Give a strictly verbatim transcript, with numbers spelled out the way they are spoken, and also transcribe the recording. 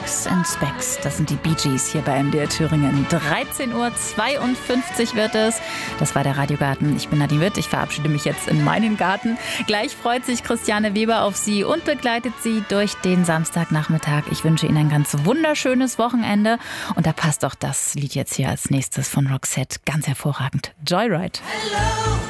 Sticks and Specks, das sind die Bee Gees hier bei M D R Thüringen. dreizehn Uhr zweiundfünfzig wird es. Das war der Radiogarten. Ich bin Nadine Witt. Ich verabschiede mich jetzt in meinen Garten. Gleich freut sich Christiane Weber auf Sie und begleitet Sie durch den Samstagnachmittag. Ich wünsche Ihnen ein ganz wunderschönes Wochenende. Und da passt auch das Lied jetzt hier als nächstes von Roxette ganz hervorragend. Joyride. Hello.